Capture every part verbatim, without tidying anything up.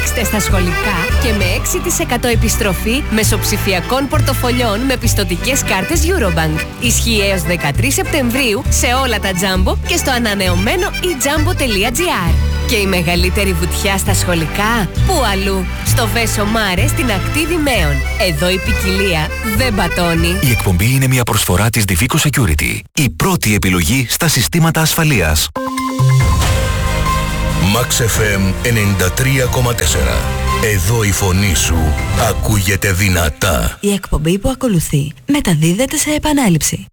Ρίξτε στα σχολικά και με έξι τοις εκατό επιστροφή μεσοψηφιακών πορτοφολιών με πιστωτικές κάρτες Eurobank. Ισχύει έως δεκατρείς Σεπτεμβρίου σε όλα τα Jumbo και στο ανανεωμένο e jumbo τελεία gr. Και η μεγαλύτερη βουτιά στα σχολικά, πού αλλού? Στο Βέσο Μάρε στην ακτή Δημαίων. Εδώ η ποικιλία δεν πατώνει. Η εκπομπή είναι μια προσφορά της Divico Security. Η πρώτη επιλογή στα συστήματα ασφαλείας. Max εφ εμ ενενήντα τρία κόμμα τέσσερα. Εδώ η φωνή σου ακούγεται δυνατά. Η εκπομπή που ακολουθεί μεταδίδεται σε επανάληψη.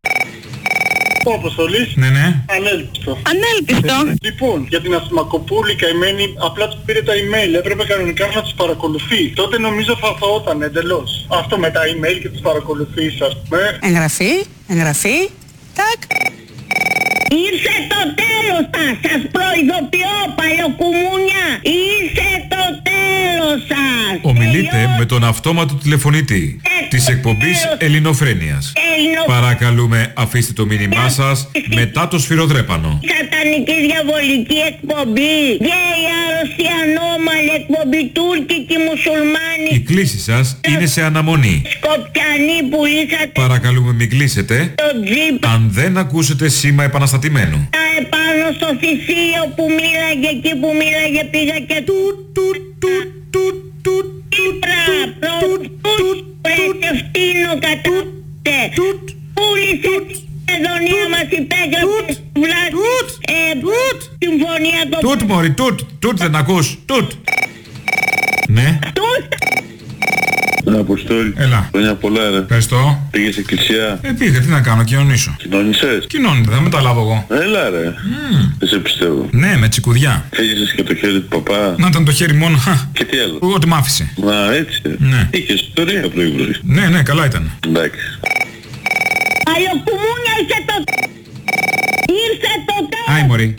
Ο Αποστολής. Ναι, ναι. Ανέλπιστο. Ανέλπιστο. Λοιπόν, για την Ασημακοπούλη καημένη, απλά του πήρε τα email. Έπρεπε κανονικά να τους παρακολουθεί. Τότε νομίζω φαφαόταν εντελώς. Αυτό με τα email και τους παρακολουθείς, ας πούμε. Εγγραφή, εγγραφή. Τάκ. Ήρθε το τέλος σας, σας προειδοποιώ παλιοκουμούνια. Ήρθε το τέλος σας. Ομιλείτε με τον αυτόματο τηλεφωνητή της εκπομπής Ελληνοφρένειας. Ελληνο... Παρακαλούμε, αφήστε το μήνυμά σας μετά το σφυροδρέπανο. Σατανική διαβολική εκπομπή. Γκέι άρρωστη ανώμαλη εκπομπή. Τούρκικη μουσουλμάνη. Η κλήση σας είναι σε αναμονή. Σκοπιανή που ήσατε. Παρακαλούμε μην κλείσετε αν δεν ακούσετε σήμα επαναστατημένου. Τα επάνω στο θυσίο που μίλαγε, εκεί που μίλαγε πήγα και τουτ τουτ τουτ τουτ τουτ Ήπρα, προτούς, πρέτε φτύνω κατούτε. Πούλησε την εδονία μας, υπέγραψε βλάστη. Συμφωνία το... Τουτ μωρί, τουτ, τουτ δεν ακούς, τουτ. Ναι. Τουτ. Αποστόλη. Έλα. Χρόνια πολλά, ρε. Ευχαριστώ. Πήγες εκκλησιά. Ε, πήγα, τι να κάνω, κοινωνήσω. Κοινώνησες. Κοινώνεται, θα μεταλάβω εγώ. Έλα, ρε. Mm. Δεν σε πιστεύω. Ναι, με τσικουδιά. Φέγησες και το χέρι του παπά. Να ήταν το χέρι μόνο. Και τι άλλο. Ό,τι μ' άφησε. Μα έτσι. Ναι. Είχες ιστορία πρωί-πρωί. Ναι, ναι, καλά ήταν. Εντάξει. Παλιοκουμούνια ήρθε το... Ήρθε το τέλος. Άι, μωρί.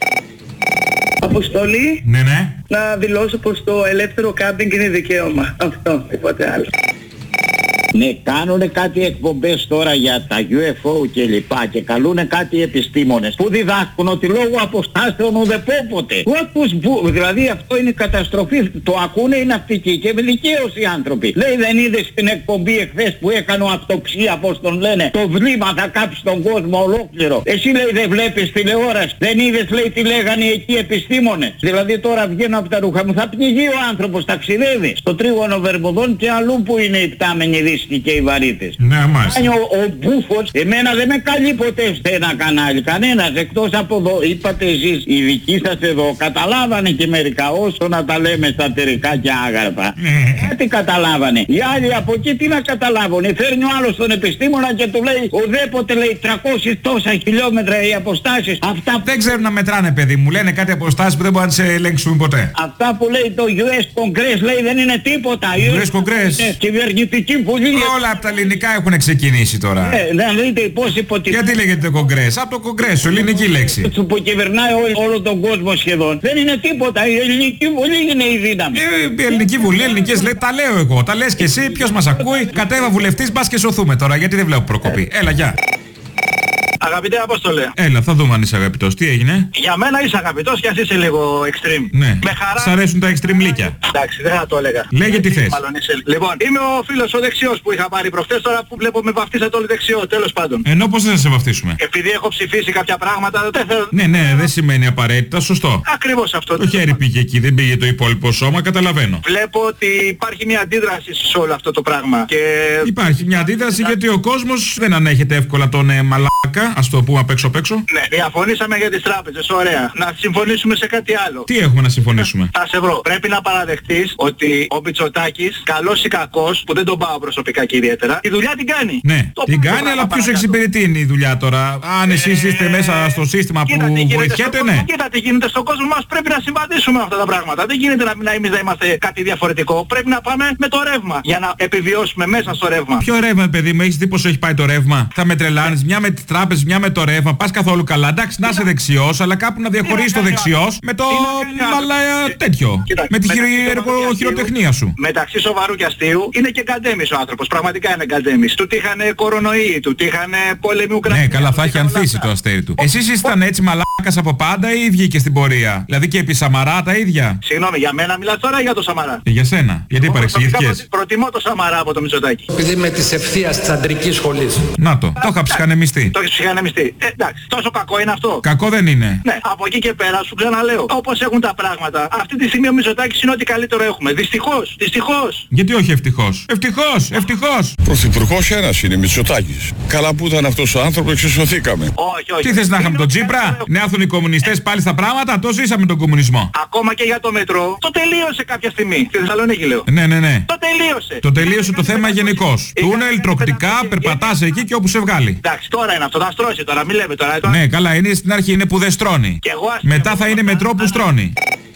Αποστολή. Ναι, ναι. Να δηλώσω πως το ελεύθερο κάμπινγκ είναι δικαίωμα. Αυτό, τίποτε άλλο. Ναι, κάνουνε κάτι εκπομπές τώρα για τα γιου εφ ο και λοιπά και καλούνε κάτι επιστήμονες που διδάσκουν ότι λόγω αποστάσεων ουδεπόποτε. Όπως που, δηλαδή αυτό είναι καταστροφή. Το ακούνε οι ναυτικοί και με δικαίως οι άνθρωποι. Λέει δεν είδες στην εκπομπή εχθές που έκανε αυτοψία, πως τον λένε, το βλήμα θα κάψει τον κόσμο ολόκληρο. Εσύ λέει δεν βλέπεις τηλεόραση. Δεν είδες λέει τι λέγανε εκεί επιστήμονες. Δηλαδή τώρα βγαίνω από τα ρούχα μου, θα πνιγεί ο άνθρωπος, ταξιδεύει στο τρίγωνο Βερμουδών και αλλού που είναι οι πτάμενοι δίσκοι και οι βαρύτες. Ναι, μάλιστα. Ο, ο Μπούφος, εμένα δεν με καλεί ποτέ σε ένα κανάλι, κανένας, εκτός από εδώ. Είπατε εσείς, οι δικοί σας εδώ, καταλάβανε και μερικά, όσο να τα λέμε σατερικά και άγραφα. Κάτι καταλάβανε. Οι άλλοι από εκεί τι να καταλάβουν. Φέρνει ο άλλος τον επιστήμονα και του λέει, ουδέποτε λέει τριακόσια τόσα χιλιόμετρα οι αποστάσεις. Αυτά δεν ξέρουν να μετράνε, παιδί μου. Λένε κάτι αποστάσεις που δεν μπορούν να σε ελέγξουν ποτέ. Αυτά που λέει το γιου ες Congress λέει δεν είναι τίποτα. γιου ες Congress. Κυβερνητική Βουλή. Όλα από τα ελληνικά έχουν ξεκινήσει τώρα. Ε, να δείτε πώς υποτιμούν. Γιατί λέγεται το Κογκρές? Από το Κογκρές, ελληνική λέξη. Που κυβερνάει όλο, όλο τον κόσμο σχεδόν. Δεν είναι τίποτα. Η ελληνική βουλή είναι η δύναμη. Ε, η ελληνική βουλή, ελληνικές λέει, τα λέω εγώ. Τα λες και εσύ, ποιος μας ακούει? Κατέβα βουλευτής, μπας και σωθούμε τώρα. Γιατί δεν βλέπω προκοπή. Έλα, γεια. Αγαπητέ Απόστολε. Έλα, θα δούμε αν είσαι αγαπητός. Τι έγινε? Για μένα είσαι αγαπητός και ας είσαι λίγο extreme. Ναι. Με χαρά. Σ' αρέσουν τα extreme λύκια. Εντάξει, δεν θα το έλεγα. Λέγε τι θες. Μάλλον είσαι... Λοιπόν, είμαι ο φίλος ο δεξιός που είχα πάρει προχτές, τώρα που βλέπω με βαφτίσατε όλοι δεξιό, τέλος πάντων. Ενώ πώς δεν θα σε βαφτίσουμε? Επειδή έχω ψηφίσει κάποια πράγματα, δεν θέλω... Ναι, ναι, δεν σημαίνει απαραίτητα, σωστό. Ακριβώς αυτό. Το χέρι πήγε εκεί, δεν πήγε το υπόλοιπο σώμα, καταλαβαίνω. Βλέπω ότι υπάρχει μια αντίδραση σε όλο αυτό το πράγμα. Και... Υπάρχει μια αντίδραση γιατί ο κόσμος δεν ανέχεται εύκολα τον ε, μαλάκα, ας το πούμε απ' έξω απ' έξω. Ναι, διαφωνήσαμε για τις τράπεζες, ωραία. Να συμφωνήσουμε σε κάτι άλλο. Τι έχουμε να συμφωνήσουμε? Θα σε βρω. Πρέπει να παραδεχτείς ότι ο Μητσοτάκης, καλός ή κακός, που δεν τον πάω προσωπικά και ιδιαίτερα, τη δουλειά την κάνει. Ναι, το την κάνει, αλλά ποιος εξυπηρετεί είναι η δουλειά τώρα? Αν εσείς είστε ε, μέσα στο σύστημα που βοηθιέται, ναι. Κοίτα τι γίνεται στον κόσμο μας, πρέπει να συμβαδίσουμε με αυτά τα πράγματα. Δεν γίνεται να, να εμείς να είμαστε κάτι διαφορετικό. Πρέπει να πάμε με το ρεύμα για να επιβιώσουμε μέσα στο ρεύμα. Ποιο ρεύμα, παιδί μου, έχεις δει πως έχει πάει το ρεύμα? Θα με τρελάνεις, μια με τις τράπεζες, μια με το ρεύμα, πας καθόλου καλά. Εντάξει, να είσαι δεξιός, αλλά κάπου να διαχωρίσει το δεξιός με το. Αλλά τέτοιο. Με τη χειροτεχνία σου. Μεταξύ σοβαρού και αστείου είναι και γκαντέμις ο άνθρωπος. Πραγματικά είναι γκαντέμις. Του τύχανε κορονοϊοί, του τύχανε πόλεμοι Ουκρανία. Ναι, καλά, θα έχει ανθίσει το αστέρι του. Εσείς ήσταν έτσι μαλάκας από πάντα ή βγήκε στην πορεία? Δηλαδή και επί Σαμαρά τα ίδια. Συγγνώμη, για μένα μιλάς τώρα ή για το Σαμαρά? Για σένα. Γιατί παρεξηγήθηκες? Προτιμώ το Σαμαρά από το Μητσοτάκη. Επειδή είμαι της ευθείας της αντρικής σχολής. Να το, το είχα ψυχανεμιστεί. Το έχεις ψυχανεμιστεί. Ε, εντάξει, τόσο κακό είναι αυτό? Κακό δεν είναι. Ναι, από εκεί και πέρα σου ξαναλέω. Όπως έχουν τα πράγματα, αυτή τη στιγμή ο Μητσοτάκης είναι ό,τι καλύτερο έχουμε. Δυστυχώς, δυστυχώς. Γιατί όχι ευτυχώς? Ευτυχώς, ευτυχώς. Πρωθυπουργός ένας είναι, Μητσοτάκης. Καλά που ήταν αυτός ο άνθρωπος, εξισωθήκαμε. Όχι, όχι. Τι θες να είχαμε τον Τσίπρα? Να έρθουν οι κομμουνιστές πάλι στα πράγματα? Το ζήσαμε τον κομμουνισμό. Ακόμα και για το μετρό, το τελείωσε κάποια στιγμή. Στη Θεσσαλονίκη λέω. Ναι, ναι, ναι. Το τελείωσε. Το τελείωσε το θέμα γενικώς. Τούνελ, τροκτικά, περπατάς εκεί και όπου σε βγάλει. Εντάξει, τώρα είναι αυτό, θα στρώσει τώρα, μην λέμε τώρα. Ναι, καλά, είναι στην αρχή, είναι που δεν στρώνει. Μετά θα είναι μετρό που στρώνει.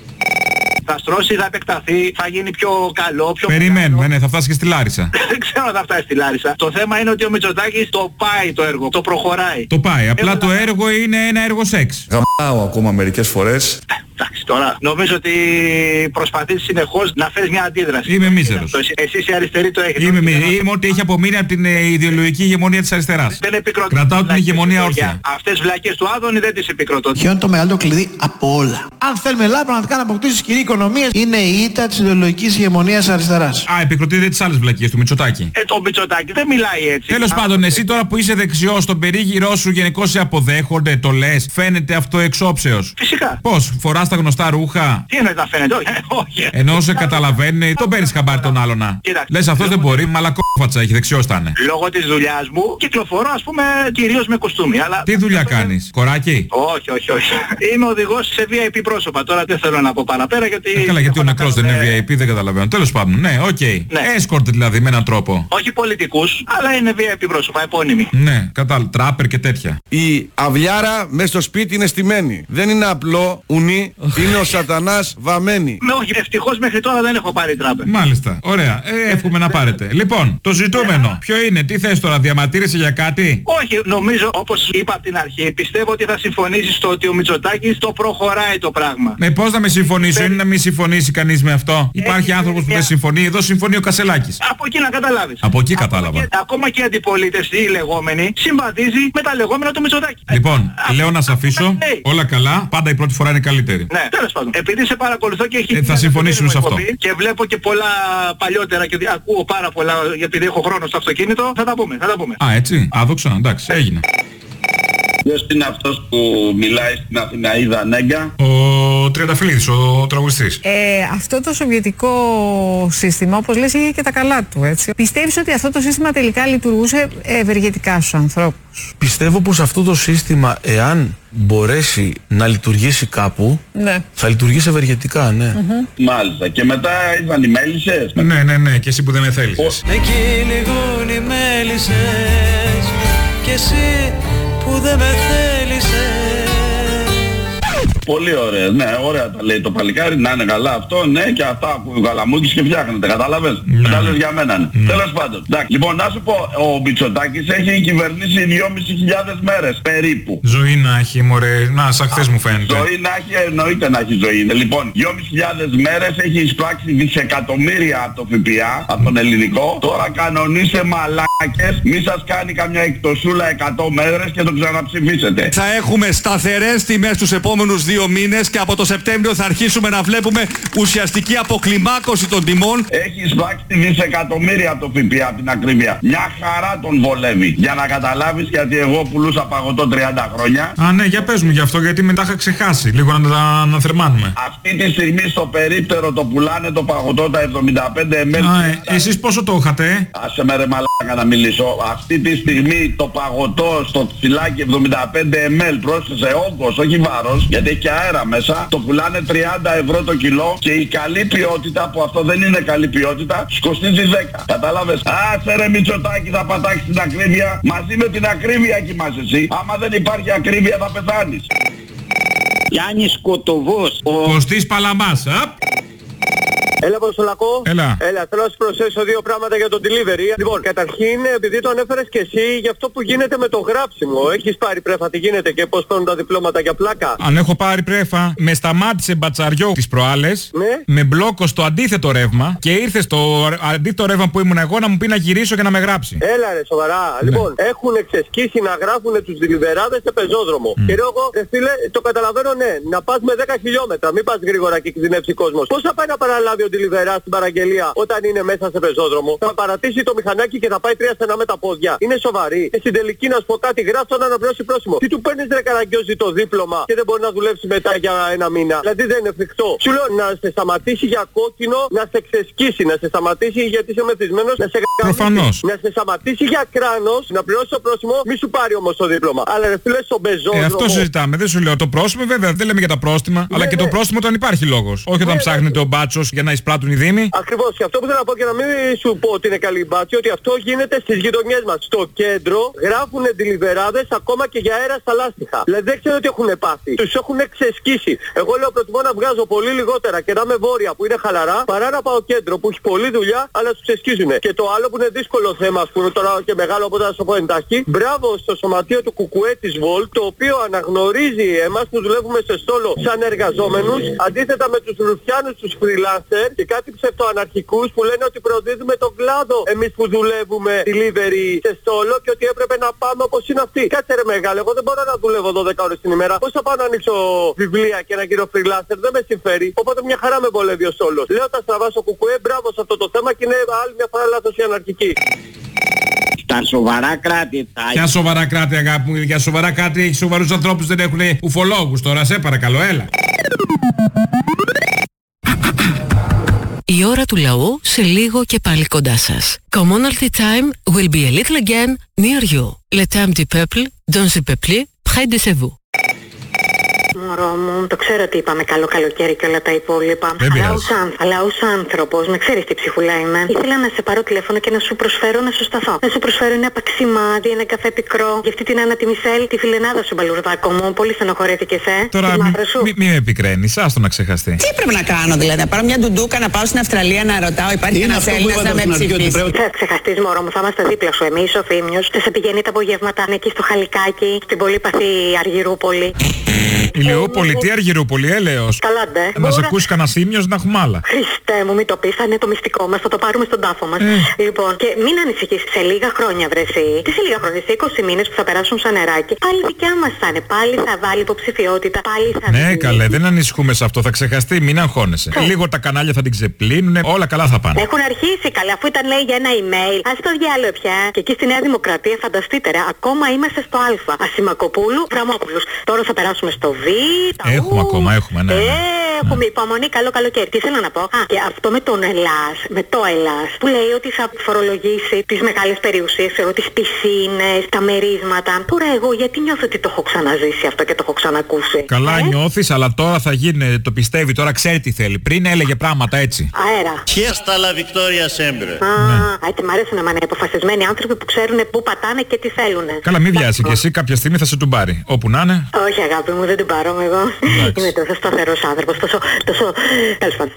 Θα στρώσει, θα επεκταθεί, θα γίνει πιο καλό, πιο Περιμένουμε, καλό. Ναι, θα φτάσει και στη Λάρισα. Δεν ξέρω αν θα φτάσει στη Λάρισα. Το θέμα είναι ότι ο Μητσοτάκης το πάει το έργο, το προχωράει. Το πάει, απλά Εγώ το θα... έργο είναι ένα έργο σεξ. Γαμάω ακόμα μερικές φορές. Εντάξει, τώρα νομίζω ότι προσπαθείς συνεχώς να φέρεις μια αντίδραση. Είμαι μίζερος. Εσείς οι αριστεροί το έχετε. Είμαι μίζερος. Είμαι ό,τι έχει απομείνει από την ιδεολογική ηγεμονία της αριστεράς. Δεν επικροτώ. Κρατάω την ηγεμονία όρθια. Αυτές τις βλακίες του Άδωνη δεν τις επικροτώ. Ποιο είναι το μεγαλύτερο κλειδί από όλα? Αν θέλουμε Ελλάδα πραγματικά να αποκτήσει ισχυρή οικονομία, είναι η ήττα της ιδεολογικής ηγεμονίας αριστεράς. Α, επικροτείτε τις άλλες βλακίες του Μητσοτάκη. Ε, το Μητσοτάκη δεν μιλάει έτσι. Τέλος Α, πάντων, εσύ τώρα που είσαι δεξιός, τον περίγυρό σου γενικώς σε αποδέχονται, το λες, φαίνεται αυτό εξόψεως? Φυσικά. Πώς, φοράς τα γνωστά ρούχα? Τι εννοείς να φαίνεται? Όχι. όχι. Ενώ σε καταλαβαίνει, τον παίρνεις χαμπάρι τον άλλον. Λες αυτός δεν μπορεί, μαλακόφατσα έχει, δεξιός θα είναι. Λόγω της δουλειάς μου κυκλοφορώ ας πούμε κυρίως με κοστούμι. Αλλά... Τι δουλειά κάνεις, κοράκι? Όχι, όχι, όχι. Είμαι οδηγός σε βι άι πι πρόσωπα. Τώρα δεν θέλω να πω παραπέρα γιατί... Ε, καλά, γιατί ο νεκρός δεν είναι βι άι πι, δεν καταλαβαίνω. Τέλος πάντων, ναι, οκ. Okay. Ναι. Escort δηλαδή με έναν τρόπο. Όχι πολιτικούς, αλλά είναι βι άι πι πρόσωπα, επώνυμοι. Ναι, κατάλαβα, τράπερ και τέτοια. Η αυλιάρα μέσα στο σπίτι είναι στημένη. Δεν είναι απλό ουνί, είναι ο σατανάς βαμμένη. Με όχι, ευτυχώς μέχρι τώρα δεν έχω πάρει τράπερ. Μάλιστα, ωραία. Ε, εύχομαι να πάρετε. Λοιπόν, το ζητούμενο. Ποιο είναι, τι θες τώρα, διαμαρτύρεσαι για κάτι? Όχι, νομίζω όπως είπα από την αρχή, πιστεύω ότι θα συμφωνήσεις στο ότι ο Μητσοτάκης το προχωράει το πράγμα. Ναι, πώς να με συμφωνήσω, είναι να μην συμφωνήσει κανείς με αυτό? Υπάρχει άνθρωπος που δεν συμφωνεί, εδώ συμφωνεί ο Κασελάκης. Από εκεί να καταλάβεις. Από εκεί κατάλαβα. Και, ακόμα και η αντιπολίτευση, η λεγόμενη, συμβαδίζει με τα λεγόμενα του Μητσοτάκη. Λοιπόν, ε, λέω να σε αφήσω. Όλα καλά, πάντα η πρώτη φορά είναι καλύτερη. Ναι, τέλος πάντων. Επειδή σε παρακολουθώ και έχει... Ε, θα συμφωνήσουμε σε αυτό. Και βλέπω και πολλά παλιότερα και ακούω πάρα πολλά γιατί έχω χρόνο στο αυτοκίνητο. Θα τα πούμε, θα τα πούμε. Α, έτσι. Άδοξα, εντάξει, έγινε. Ποιος είναι αυτός που μιλάει στην Αθηναίδα Νέγκα? Ο Τριανταφυλλίδης, ο τραγουδιστής. Ε, αυτό το σοβιετικό σύστημα, όπως λες, είχε και τα καλά του, έτσι. Πιστεύεις ότι αυτό το σύστημα τελικά λειτουργούσε ευεργετικά στους ανθρώπους? Πιστεύω πως αυτό το σύστημα, εάν μπορέσει να λειτουργήσει κάπου, ναι, θα λειτουργήσει ευεργετικά, ναι. Mm-hmm. Μάλιστα. Και μετά είδαν οι μέλισσες. Ναι, ναι, ναι. Και εσύ που δεν με θέλεις. Εκεί λιγούν οι μέλισσες και εσύ που δεν με θέλησες. Πολύ ωραία, ναι, ωραία τα λέει το παλικάρι, να είναι καλά αυτό, ναι, και αυτά που ο Καλαμούκης και φτιάχνεται, κατάλαβες? Ναι. Τα λες για μένα, ναι. Mm. Τέλος πάντων. Εντάξει, λοιπόν, να σου πω, ο Μητσοτάκης έχει κυβερνήσει δυόμισι χιλιάδες μέρες περίπου. Ζωή να έχει, μωρέ, να, σαν χθες μου φαίνεται. Ζωή να έχει, εννοείται να έχει ζωή. Λοιπόν, δυόμισι χιλιάδες μέρες έχει εισπράξει δισεκατομμύρια από το ΦΠΑ, από τον ελληνικό. Τώρα κανονίσε μαλάκες, μη σας κάνει καμιά εκτοσούλα εκατό μέρες και το ξαναψηφίσετε. Θα έχουμε σταθερές τιμές τους επόμενους δύο μήνες και από το Σεπτέμβριο θα αρχίσουμε να βλέπουμε ουσιαστική αποκλιμάκωση των τιμών. Έχει εισπράξει δισεκατομμύρια από το ΦΠΑ, από την ακρίβεια. Μια χαρά τον βολεύει. Για να καταλάβεις, γιατί εγώ πουλούσα παγωτό τριάντα χρόνια. Α, ναι, για πες μου γι' αυτό, γιατί μετά είχα ξεχάσει. Λίγο να τα αναθερμάνουμε. Αυτή τη στιγμή στο περίπτερο το πουλάνε το παγωτό τα εβδομήντα πέντε μιλιλίτρα. Α, ε, εσείς πόσο το είχατε? Άσε με ρε μαλάκα να μιλήσω. Αυτή τη στιγμή το παγωτό στο φυλάκι εβδομήντα πέντε μιλιλίτρα, πρόσθεσε όγκος, όχι βάρος, γιατί έχει και αέρα μέσα, το πουλάνε τριάντα ευρώ το κιλό και η καλή ποιότητα, που αυτό δεν είναι καλή ποιότητα, κοστίζει δέκα. Κατάλαβες? Άσε ρε Μητσοτάκη, θα πατάξεις την ακρίβεια. Μαζί με την ακρίβεια κοιμάσαι εσύ. Άμα δεν υπάρχει ακρίβεια θα πεθάνεις. Γιάννης Κοτοβός. Ο Κωστής Παλαμάς. Έλα, Αποστολακό. Έλα. Έλα, θέλω να σου προσθέσω δύο πράγματα για το delivery. Λοιπόν, καταρχήν, επειδή το ανέφερες και εσύ, για αυτό που γίνεται με το γράψιμο. Έχεις πάρει πρέφα, τι γίνεται και πώς παίρνουν τα διπλώματα για πλάκα? Αν έχω πάρει πρέφα, με σταμάτησε μπατσαριό τις προάλλες, ναι. με μπλόκο στο αντίθετο ρεύμα και ήρθε στο αντίθετο ρεύμα που ήμουν εγώ να μου πει να γυρίσω και να με γράψει. Έλα ρε, σοβαρά. Ναι. Λοιπόν, έχουν ξεσκίσει να γράφουν τους δηλιβεράδες σε πεζόδρομο. Mm. Και εγώ, ρε φίλε, το καταλαβαίνω, ναι, να πας με δέκα χιλιόμετρα, μην πας γρήγορα και κινδυνεύσει κόσμος. Πώς θα πάει να παραλάβει ο δηλιβεράς στην παραγγελία όταν είναι μέσα σε πεζόδρομο? Θα παρατήσει το μηχανάκι και θα πάει τρία στενά με τα πόδια. Είναι σοβαρή. Και στην τελική να σου πω κάτι, γράφει να αναπληρώσει πρόσημο. Τι του παίρνεις ρε καραγκιόζη το δίπλωμα και δεν μπορεί να δουλέψει μετά για ένα μήνα? Δηλαδή δεν είναι εφικτό. Σου λέω να σε σταματήσει για κόκκινο, να σε ξεσκίσει, να σε σταματήσει γιατί είσαι μεθυσμένος, να σε προφανώς. Να σε σταματήσει για κράνος, να πληρώσει το πρόσημο, μη σου πάρει όμως το δίπλωμα. Αλλά ρε φίλε στον πεζόδρομο. Ε, αυτό συζητάμε. Δεν σου λέω το πρόστιμο, βέβαια δεν λέμε για τα πρόστιμα, ναι, αλλά και ναι. το πρόστιμο όταν υπάρχει λόγος. Όχι όταν ναι, ψάχνεται ναι. ο μπάτσος για να εισπράττουν οι δήμοι. Ακριβώς. Και αυτό που θέλω να πω και να μην σου πω ότι είναι καλή μπάτσι, ότι αυτό γίνεται στις γειτονιές μας. Στο κέντρο γράφουν ντιλιβεράδες ακόμα και για αέρα στα λάστιχα. Δηλαδή δεν ξέρω τι έχουν πάθει. Τους έχουν ξεσκίσει. Εγώ λέω προτιμώ να βγάζω πολύ λιγότερα και να είμαι βόρεια που είναι χαλαρά, παρά να πάω κέντρο που έχει πολλή δουλειά αλλά τους ξεσκίζουν. Και το άλλο που είναι δύσκολο θέμα, ας πούμε τώρα και μεγάλο, οπότε να σου πω εντάχει, μπράβο στο σωματείο του Κουκουέ της Βολ, το οποίο αναγνωρίζει εμάς που δουλεύουμε σε στόλο σαν εργαζόμενους, αντίθετα με τους ρουφιάνους, τους freelancer και κάτι ψευτοαναρχικούς που λένε ότι προδίδουμε τον κλάδο εμείς που δουλεύουμε delivery σε στόλο και ότι έπρεπε να πάμε όπως είναι αυτοί. Κάτσε ρε μεγάλε, εγώ δεν μπορώ να δουλεύω δώδεκα ώρες την ημέρα. Πώς θα πάω να ανοίξω βιβλία και να γύρω freelancer? Δεν με συμφέρει. Οπότε μια χαρά με βολεύει ο στόλος. Λέω τα στραβά στο Κουκουέ, μπράβο σε αυτό το θέμα και είναι άλλη μια φορά λάθος η αναρχική. Τα σοβαρά κράτη. Τα... Ποια σοβαρά κράτη, αγάπη μου? Για σοβαρά κράτη έχει σοβαρούς ανθρώπους, δεν έχουν ουφολόγους τώρα, σε παρακαλώ, έλα. Η ώρα του λαού σε λίγο και πάλι κοντά σας. Commonalty time will be a little again near you. Le temps du peuple, dans le peuple, près de vous. Μωρό μου, το ξέρω ότι είπαμε καλό καλοκαίρι και όλα τα υπόλοιπα. Αλλά ως, άνθ, αλλά ως άνθρωπος, με ξέρεις τι ψυχουλά είμαι. Ήθελα να σε πάρω τηλέφωνο και να σου προσφέρω να σου σταθώ. Να σου προσφέρω ένα παξιμάδι, ένα καφέ πικρό. Για αυτή την Άννα τη Μισελ, τη φιλενάδα σου μπαλουρδάκο μου. Πολύ στενοχωρέθηκες, ε. Τώρα μη, μη, μη με επικραίνεις, άστο να ξεχαστεί. Τι πρέπει να κάνω δηλαδή? Να πάρω μια ντουντούκα, να πάω στην Αυστραλία να ρωτάω, υπάρχει ένας Έλληνας να με ψηφίσει? Θα ξεχαστείς, μωρό μου, θα είμαστε δίπλα σου εμείς, ο Θήμιος. Θα σε πηγαίνει τα απογεύματα εκεί στο Χαλικάκι, στην πολύπαθη Αργυρούπολη. Ηλιούπολη, τι Αργυρούπολη, έλεος. Καλά, ντε. Να σε ακούσει κανένα Θήμιος να έχουμε άλλα. Χριστέ μου, μην το πεις, θα είναι το μυστικό μας, θα το πάρουμε στον τάφο μας. Ε. Λοιπόν, και μην ανησυχείς, σε λίγα χρόνια βρεσί. Τι σε λίγα χρόνια, σε είκοσι μήνες που θα περάσουν σαν νεράκι, πάλι δικιά μας θα είναι. Πάλι θα βάλει υποψηφιότητα, πάλι θα ναι, βγει. Καλέ, δεν ανησυχούμε σε αυτό, θα ξεχαστεί, μην αγχώνεσαι. Ε. Λίγο τα κανάλια θα την ξεπλύνουνε, όλα καλά θα πάνε. Έχουν αρχίσει καλά, αφού ήταν λέει για ένα email. Ας το διάλογο πια. Και εκεί στη Νέα Δημοκρατία, φανταστείτε ρε, ακόμα είμαστε στο Α. Ασημακοπούλου, Βραμόπουλος. Τώρα θα περάσουμε στο Β. Έχουμε ου, ακόμα, έχουμε, ναι. ναι. Έχουμε ναι. υπομονή, καλό καλοκαίρι. Τι θέλω να πω? Α, και αυτό με τον Ελλάς, με το Ελλάς, που λέει ότι θα φορολογήσει τις μεγάλες περιουσίες, ξέρω, τις πισίνες, τα μερίσματα. Τώρα εγώ γιατί νιώθω ότι το έχω ξαναζήσει αυτό και το έχω ξανακούσει? Καλά ε? νιώθεις, αλλά τώρα θα γίνει, το πιστεύει, τώρα ξέρει τι θέλει. Πριν έλεγε πράγματα έτσι. Αέρα. Fiesta la Victoria sempre. Α, ναι. έτσι μ' αρέσει να είμαι αποφασισμένοι άνθρωποι που ξέρουν πού πατάνε και τι θέλουν. Καλά, μην βιάσει κι εσύ, κάποια στιγμή θα σε τον πάρει. Όπου να είναι. Όχι αγάπη μου, δεν την πάρω εγώ. Είμαι τόσο σταθερός άνθρωπος, τόσο, τόσο... τέλος πάντων.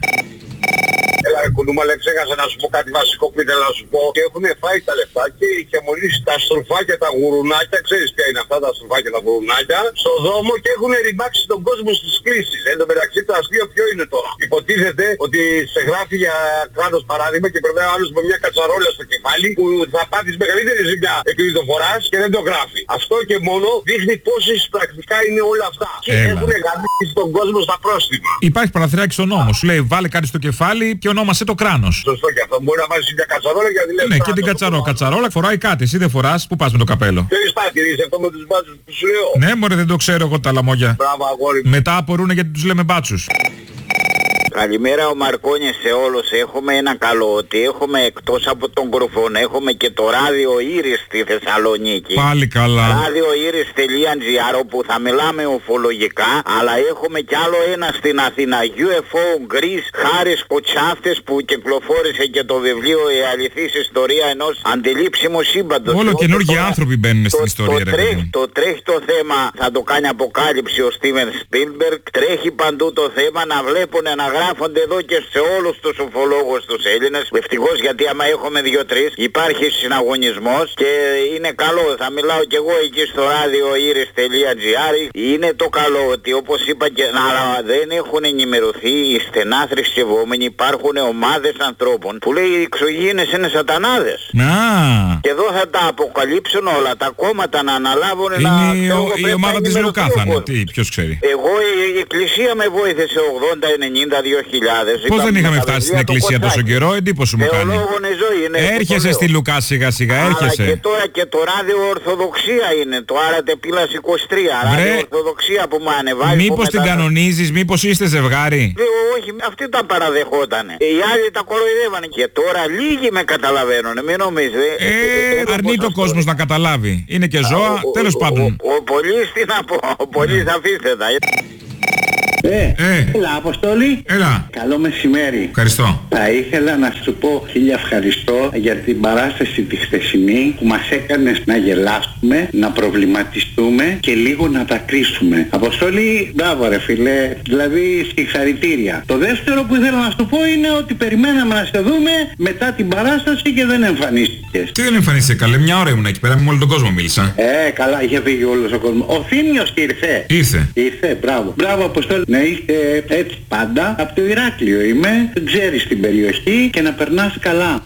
Έλα ρε κουνούμα, αλλά ξέχασα να σου πω κάτι βασικό που ήθελα να σου πω. Και έχουν φάει τα λεφτά και είχε μολύσει τα στρουφάκια, τα γουρουνάκια. Ξέρεις ποια είναι αυτά τα στρουφάκια, τα γουρουνάκια. Στο δρόμο και έχουν ρημάξει τον κόσμο στις κλήσεις. Εν τω μεταξύ το αστείο ποιο είναι τώρα? Υποτίθεται ότι σε γράφει για κράτος παράδειγμα και περνάει ο άλλος με μια κατσαρόλα στο κεφάλι που θα πάθεις μεγαλύτερη ζημιά επειδή το φοράς και δεν το γράφει. Αυτό και μόνο δείχνει πόσες πρακτικά είναι όλα αυτά. Και έχουν γραμμίσει τον κόσμο στα πρόστιμα. Υπάρχει παραθυράκι στον νόμο. Σου λέει βάλε κάτι στο κεφάλι και ονόμασε το κράνος. Σωστό, και αυτό μπορεί να βάζει μια κατσαρόλα για δηλαδή. Ναι, και την κατσαρόλα. Κατσαρόλα φοράει κάτι. Εσύ δεν φοράς, πού πας με το καπέλο? Δεν παρατηρείς αυτό με τους μπάτσους που σου λέω? Ναι, μωρέ, δεν το ξέρω εγώ τα λαμόγια. Μπράβο, αγόρι. Μετά απορρούνε γιατί τους λέμε μπάτσους. Καλημέρα ο Μαρκόνης σε όλους. Έχουμε ένα καλό ότι έχουμε εκτός από τον Κρουφόν έχουμε και το ράδιο Ήρης στη Θεσσαλονίκη. Πάλι καλά. ράδιο ήρης τελεία τζι άρ όπου θα μιλάμε ουφολογικά, αλλά έχουμε κι άλλο ένα στην Αθήνα. γιου εφ ο Greece, Χάρης Κοτσάφτες που κυκλοφόρησε και το βιβλίο «Η αληθής ιστορία ενός αντιλήψιμου σύμπαντος». Όλο καινούργιοι άνθρωποι μπαίνουν στην ιστορία. Το, τρέχει, το τρέχει το θέμα, θα το κάνει αποκάλυψη ο Στίβεν Σπίλμπεργκ. Τρέχει παντού το θέμα να βλέπουν να γράφουν γράφονται εδώ και σε όλους τους ουφολόγους τους Έλληνες. Ευτυχώς, γιατί άμα έχουμε δύο-τρεις υπάρχει συναγωνισμός και είναι καλό. Θα μιλάω κι εγώ εκεί στο ράδιο iris τελεία gr. Είναι το καλό ότι, όπως είπα, και αλλά δεν έχουν ενημερωθεί οι στενά θρησκευόμενοι. Υπάρχουν ομάδες ανθρώπων που λέει οι εξωγήινες είναι σατανάδες. Να. Και εδώ θα τα αποκαλύψουν όλα. Τα κόμματα να αναλάβουν. Είναι να, η, ο, η ομάδα της Λουκά θα είναι. Τι, ποιος ξέρει. Εγώ η, η εκκλησία με βοήθησε ογδόντα, ενενήντα, δύο χιλιάδες. Πώς δεν είχαμε φτάσει στην εκκλησία τόσο καιρό, εντύπωση μου κάνει. Ζωή είναι, έρχεσαι στη Λουκά σιγά σιγά, έρχεσαι. Αλλά και τώρα και το ράδιο Ορθοδοξία είναι. Το Άρατε Πύλας είκοσι τρία. Ράδιο Ορθοδοξία που μου ανεβάζει. Μήπως την κανονίζεις, μήπως είστε ζευγάρι. Όχι, αυτοί τα παραδεχότανε. Οι άλλοι τα κοροϊδεύανε. Και τώρα λίγοι με καταλαβαίνουν, μην νομίζετε. Ε, αρνείται ο κόσμος να καταλάβει. Είναι και ζώα, τέλος πάντων. Ο πολύς, τι να πω, ο πολύς αφήστε τα. Ε, ε, έλα Αποστόλη. Έλα. Καλό μεσημέρι. Ευχαριστώ. Θα ήθελα να σου πω χίλια ευχαριστώ για την παράσταση τη χθεσινή που μας έκανες να γελάσουμε, να προβληματιστούμε και λίγο να τα κρίσουμε. Αποστόλη, μπράβο ρε φίλε, δηλαδή συγχαρητήρια. Το δεύτερο που ήθελα να σου πω είναι ότι περιμέναμε να σε δούμε μετά την παράσταση και δεν εμφανίστηκες. Τι δεν εμφανίστηκε καλέ, μια ώρα ήμουν εκεί πέρα, με όλο τον κόσμο μίλησα. Ε, καλά, είχε φύγει όλος ο κόσμος. Ο Θήμιος ήρθε. Ήρθε. Ήρθε, μπράβο. Μπράβο Αποστόλη. Να είστε έτσι πάντα. Από το Ηράκλειο είμαι, ξέρεις την περιοχή και να περνάς καλά.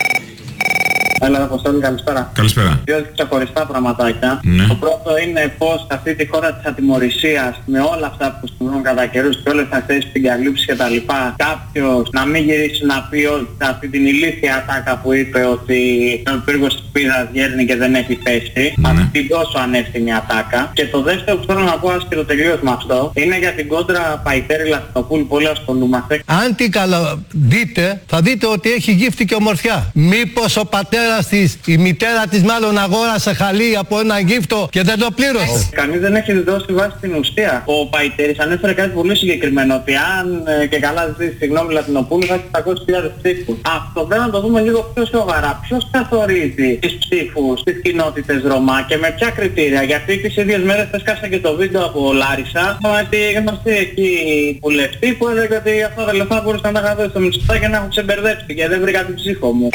Έλα, Αποστόλη, καλησπέρα. Καλησπέρα. Δύο ξεχωριστά πραγματάκια. Ναι. Το πρώτο είναι πως σε αυτή τη χώρα της ατιμωρησίας, με όλα αυτά που συμβαίνουν κατά καιρούς και όλες αυτές τις συγκαλύψεις και τα λοιπά, κάποιος να μην γυρίσει να πει όλη αυτή την ηλίθια ατάκα που είπε ότι ο πύργος της Πύρας γέρνει και δεν έχει θέση. Ναι. Αυτή την τόσο ανεύθυνη ατάκα. Και το δεύτερο που θέλω να πω άσχετο τελείως με αυτό είναι για την κόντρα Παϊτέρη Λαστοπούλου. Πολύ ασχολούμαστε. Αν την δείτε, θα δείτε ότι έχει γύφτη και ομορφιά. Μήπως ο πατέρας της, η μητέρα της μάλλον αγόρασε χαλί από ένα γύφτο και δεν το πλήρωσε. Κανείς δεν έχει δώσει βάση στην ουσία. Ο Παϊτέρης ανέφερε κάτι πολύ συγκεκριμένο, ότι αν ε, και καλά ζητήσει συγγνώμη Λατινοπούλου θα έχει επτακόσιες χιλιάδες ψήφους. Αυτό πρέπει να το δούμε λίγο πιο σοβαρά. Ποιος καθορίζει τις ψήφους στις κοινότητες Ρωμά και με ποια κριτήρια? Γιατί τις ίδιες μέρες έσκασε και το βίντεο από Λάρισα, ότι γνωστή εκεί βουλευτή που έλεγε ότι αυτά τα λεφτά μπορούσαν να τα είχα δώσει στο Μητσοτάκη και να έχουν ξεμπερδέψει και δεν βρήκα την ψήφο μου.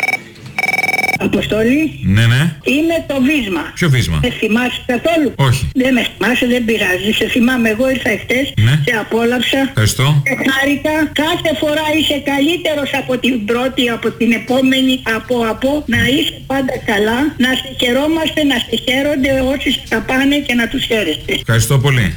Αποστολή. Ναι, ναι. Είναι το βίσμα. Ποιο βίσμα? Σε θυμάσαι καθόλου? Όχι. Δεν με θυμάσαι, δεν πειράζει. Σε θυμάμαι, εγώ ήρθα εχθές, ναι. Σε απόλαυσα. Ευχαριστώ. Σε χάρηκα. Κάθε φορά είσαι καλύτερος από την πρώτη, από την επόμενη, από από. Να είσαι πάντα καλά. Να σε χαιρόμαστε, να σε χαίρονται όσοι τα πάνε και να τους χαίρεστε. Ευχαριστώ πολύ.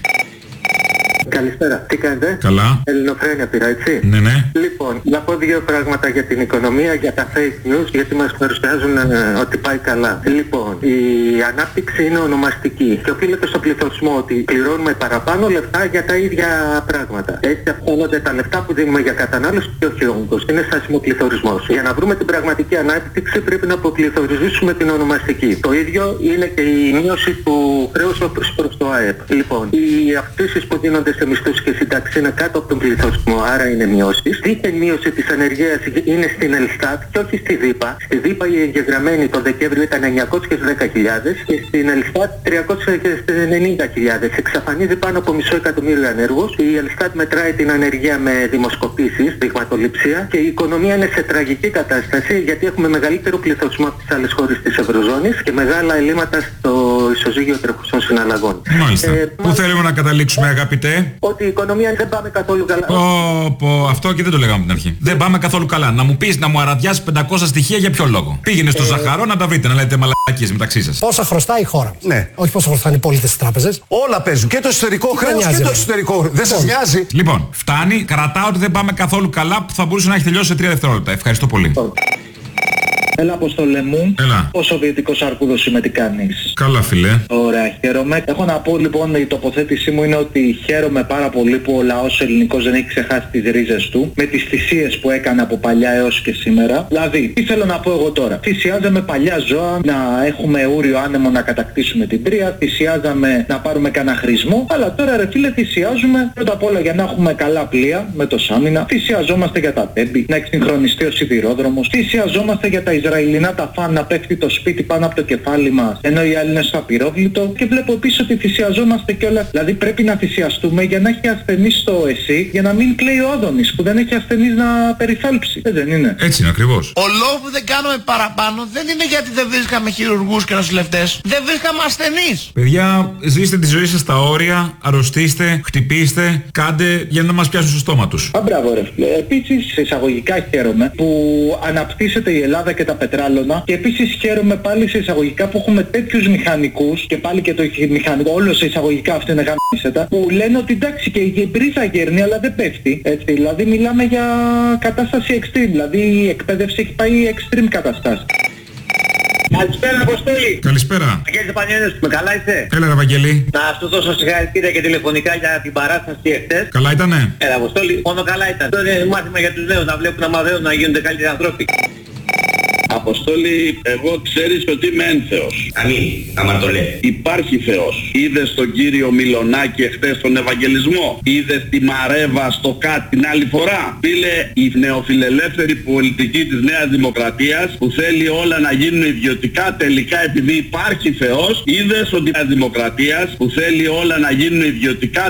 Καλησπέρα. Τι κάνετε? Καλά. Ελληνοφρένια πήρα, έτσι. Ναι, ναι. Λοιπόν, να πω δύο πράγματα για την οικονομία, για τα fake news, γιατί μας παρουσιάζουν ε, ότι πάει καλά. Λοιπόν, η ανάπτυξη είναι ονομαστική και οφείλεται στο πληθωρισμό, ότι πληρώνουμε παραπάνω λεφτά για τα ίδια πράγματα. Έτσι αυξάνονται τα λεφτά που δίνουμε για κατανάλωση και όχι όγκος. Είναι στάσιμο πληθωρισμός. Για να βρούμε την πραγματική ανάπτυξη πρέπει να αποπληθωρίζουμε την ονομαστική. Το ίδιο είναι και η μείωση του χρέους προς το ΑΕΠ. Λοιπόν, οι αυξήσεις που δίνονται σε μισθούς και σύνταξη είναι κάτω από τον πληθωρισμό, άρα είναι μειώσεις. Δίθεν μείωση της ανεργίας είναι στην Ελστάτ και όχι στη ΔΥΠΑ. Στη ΔΥΠΑ η εγγεγραμμένη τον Δεκέμβριο ήταν εννιακόσιες δέκα χιλιάδες και στην Ελστάτ τριακόσιες ενενήντα χιλιάδες. Εξαφανίζει πάνω από μισό εκατομμύριο ανέργους. Η Ελστάτ μετράει την ανεργία με δημοσκοπήσεις, δειγματοληψία, και η οικονομία είναι σε τραγική κατάσταση γιατί έχουμε μεγαλύτερο πληθωρισμό από τις άλλες χώρες της Ευρωζώνης και μεγάλα ελλείμματα στο ισοζύγιο τρεχουσών συναλλαγών. Μάλιστα. Ε, Πού θέλουμε να καταλήξουμε, αγαπητέ? Ότι η οικονομία δεν πάμε καθόλου καλά. Πω, πω, αυτό και δεν το λέγαμε από την αρχή. Δεν πάμε καθόλου καλά. Να μου πεις, να μου αραδιάσεις πεντακόσια στοιχεία για ποιο λόγο? Πήγαινε στο ε... Ζαχαρό να τα βρείτε, να λέτε μαλακίες μεταξύ σας. Πόσα χρωστάει η χώρα? Ναι. Όχι πόσα χρωστάνε οι πολίτες στις τράπεζες. Όλα παίζουν. Και το εσωτερικό χρέος και το εξωτερικό. Δεν σας νοιάζει? Λοιπόν, φτάνει. Κρατάω ότι δεν πάμε καθόλου καλά, που θα μπορούσε να έχει τελειώσει σε τρία δευτερόλεπτα. Ευχαριστώ πολύ. Έλα, Αποστόλε μου. Έλα. Ο Σοβιετικός Αρκούδος είμαι, τι κάνεις? Καλά, φιλέ. Ωραία, χαίρομαι. Έχω να πω λοιπόν, η τοποθέτησή μου είναι ότι χαίρομαι πάρα πολύ που ο λαός ελληνικός δεν έχει ξεχάσει τις ρίζες του, με τις θυσίες που έκανε από παλιά έως και σήμερα. Δηλαδή, τι θέλω να πω εγώ τώρα? Θυσιάζαμε παλιά ζώα να έχουμε ούριο άνεμο να κατακτήσουμε την Τρία, θυσιάζαμε να πάρουμε κανένα χρησμό, αλλά τώρα ρε φίλε θυσιάζουμε πρώτα απ' όλα για να έχουμε καλά πλοία με το Σάμινα, θυσιαζόμαστε για τα τέμπη, να εξυγχρονιστεί ο σιδηρόδρομος, θυσιαζόμαστε για τα Ισραήλ Ισραηλινά τα φαν να πέφτει το σπίτι πάνω από το κεφάλι μας, ενώ οι άλλοι είναι στο απειρόβλητο. Και βλέπω επίσης ότι θυσιαζόμαστε κιόλας. Δηλαδή πρέπει να θυσιαστούμε για να έχει ασθενείς στο ΕΣΥ, για να μην κλαίει ο Άδωνης που δεν έχει ασθενείς να περιθάλψει. Ε, δεν είναι. Έτσι είναι ακριβώς. Ο λόγος που δεν κάνουμε παραπάνω δεν είναι γιατί δεν βρίσκαμε χειρουργούς και νοσηλευτές. Δεν βρίσκαμε ασθενείς. Παιδιά, ζήστε τη ζωή σας στα όρια, αρρωστήστε, χτυπήστε, κάντε για να μας πιάσουν στο στόμα τους. Α, μπράβο ρε. Επίσης, εισαγωγικά χαίρομαι που αναπτύσσεται η Ελλάδα και τα πετράλωνα και επίσης χαίρομαι πάλι σε εισαγωγικά που έχουμε τέτοιους μηχανικούς και πάλι και το μηχανικό, όλο σε εισαγωγικά αυτό είναι γαμίσετα, που λένε ότι εντάξει και η μπρίζα γέρνει αλλά δεν πέφτει. Έτσι, δηλαδή μιλάμε για κατάσταση extreme, δηλαδή η εκπαίδευση έχει πάει extreme καταστάσεις. Καλησπέρα Αποστόλη. Καλησπέρα. Αγγέλης Πανιόνιος, με καλά είσαι? Έλα ρε Βαγγέλη. Να σου δώσω συγχαρητήρια και τηλεφωνικά για την παράσταση εχθές. Καλά ήτανε? Έλα Αποστόλη, μόνο καλά ήταν. Τώρα είναι μάθημα για τους νέους, να βλέπουν να μαθαίνουν να γίνονται καλύτεροι ανθρώποι. Αποστόλη, εγώ ξέρεις ότι είμαι ένθεος. Αμήν, άμα το λέει. Υπάρχει Θεός. Είδες τον κύριο Μιλονάκη εχθές στον Ευαγγελισμό? Είδες τη Μαρέβα στο ΚΑΤ την άλλη φορά? Φίλε, η νεοφιλελεύθερη πολιτική της Νέας Δημοκρατίας που θέλει όλα να γίνουν ιδιωτικά, τελικά επειδή υπάρχει Θεός, είδες ότι η Νέα Δημοκρατίας που θέλει όλα να γίνουν ιδιωτικά